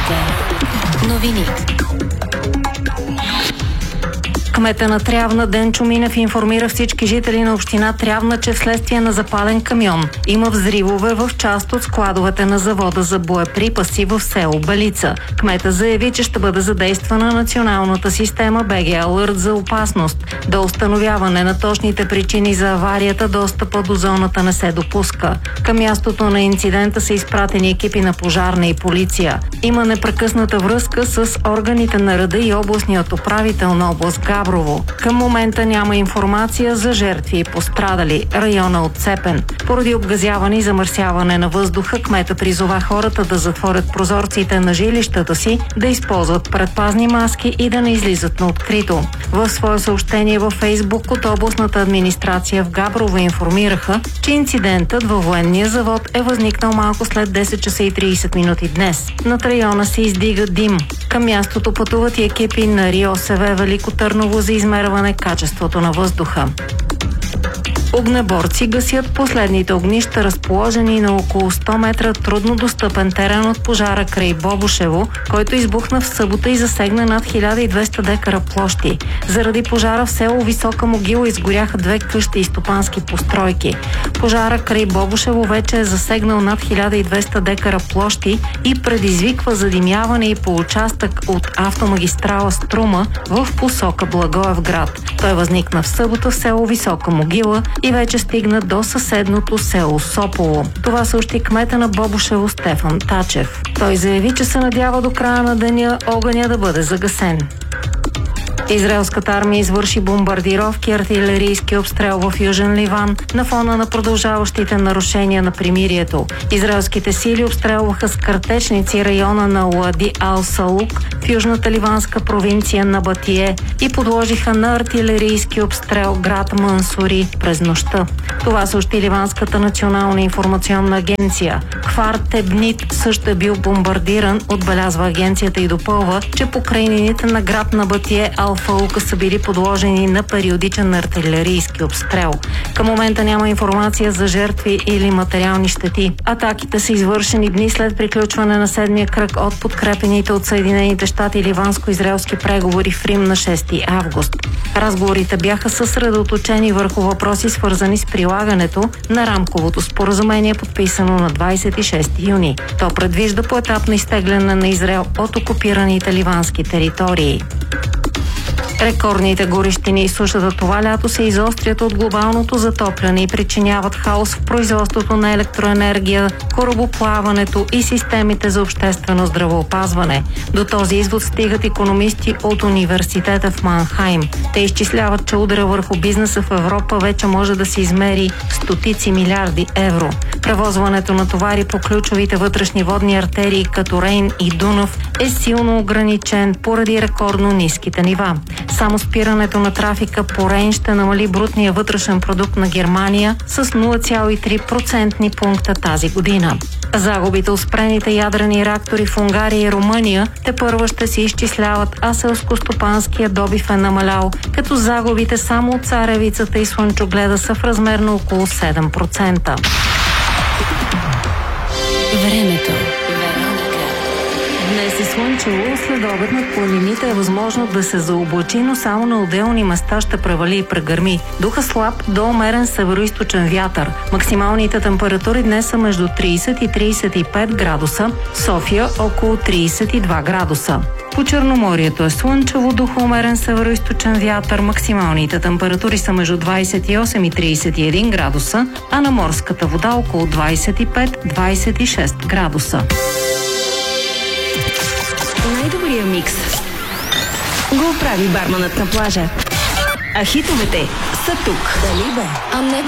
Радио 2 новини. Кметът на Трявна Денчо Минев информира всички жители на община Трявна, че вследствие на запален камион има взривове в част от складовете на завода за боеприпаси в село Белица. Кметът заяви, че ще бъде задействана националната система БГ Алърт за опасност. До установяване на точните причини за аварията достъпа до зоната не се допуска. Към мястото на инцидента са изпратени екипи на пожарна и полиция. Има непрекъсната връзка с органите на реда и областният управител на област Габрово. Към момента няма информация за жертви и пострадали. Района отцепен. Поради обгазяване и замърсяване на въздуха, кмета призова хората да затворят прозорците на жилищата си, да използват предпазни маски и да не излизат на открито. В свое съобщение във Фейсбук от областната администрация в Габрово информираха, че инцидентът във военния завод е възникнал малко след 10 часа и 30 минути днес. Над района се издига дим. Към мястото пътуват и екипи на РИОСВ Велико Търново за измерване качеството на въздуха. Огнеборци гасят последните огнища, разположени на около 100 метра трудно достъпен терен от пожара край Бобошево, който избухна в събота и засегна над 1200 декара площи. Заради пожара в село Висока могила изгоряха 2 къщи и стопански постройки. Пожара край Бобошево вече е засегнал над 1200 декара площи и предизвиква задимяване и по участък от автомагистрала Струма в посока Благоевград. Той възникна в събота в село Висока могила и вече стигна до съседното село Сополо. Това съобщи кмета на Бобошево Стефан Тачев. Той заяви, че се надява до края на деня огъня да бъде загасен. Израелската армия извърши бомбардировки и артилерийски обстрел в Южен Ливан на фона на продължаващите нарушения на примирието. Израелските сили обстрелваха с картечници района на Уади Ал-Салук в южната ливанска провинция на Батие и подложиха на артилерийски обстрел град Мансури през нощта. Това съобщи Ливанската национална информационна агенция. Кфар Тебнит също е бил бомбардиран, отбелязва агенцията и допълва, че покрайнините на град на Батие Ал-Фалука са били подложени на периодичен артилерийски обстрел. Към момента няма информация за жертви или материални щети. Атаките са извършени дни след приключване на 7-я кръг от подкрепените от Съединените щати ливанско-израелски преговори в Рим на 6 август. Разговорите бяха съсредоточени върху въпроси, свързани с прилагането на рамковото споразумение, подписано на 26 юни. То предвижда поетапно изтегляне на Израел от окупираните ливански територии. Рекордните горещини и сушата това лято се изострят от глобалното затопляне и причиняват хаос в производството на електроенергия, корабоплаването и системите за обществено здравеопазване. До този извод стигат икономисти от университета в Манхайм. Те изчисляват, че удара върху бизнеса в Европа вече може да се измери стотици милиарди евро. Превозването на товари по ключовите вътрешни водни артерии като Рейн и Дунав е силно ограничен поради рекордно ниските нива. Само спирането на трафика по Рейн ще намали брутния вътрешен продукт на Германия с 0,3% пункта тази година. Загубите от спрените ядрени реактори в Унгария и Румъния тепърва ще се изчисляват, а селскостопанският добив е намалял, като загубите само от царевицата и слънчогледа са в размер на около 7%. Времето. Днес е слънчево, след обед над планините е възможно да се заоблачи, но само на отделни места ще превали и прегърми. Духа слаб до умерен североизточен вятър. Максималните температури днес са между 30 и 35 градуса, София около 32 градуса. По Черноморието е слънчево, духа умерен североизточен вятър. Максималните температури са между 28 и 31 градуса, а на морската вода около 25-26 градуса. Най-добрия микс го прави барманът на плажа. А хитовете са тук. Дали бе?